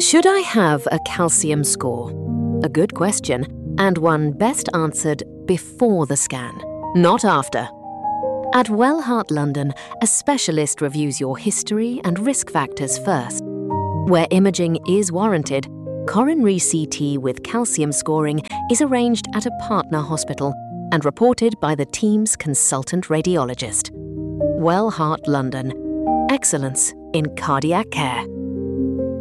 Should I have a calcium score? A good question, and one best answered before the scan, not after. At Wellheart London, a specialist reviews your history and risk factors first. Where imaging is warranted, coronary CT with calcium scoring is arranged at a partner hospital and reported by the team's consultant radiologist. Wellheart London. Excellence in cardiac care.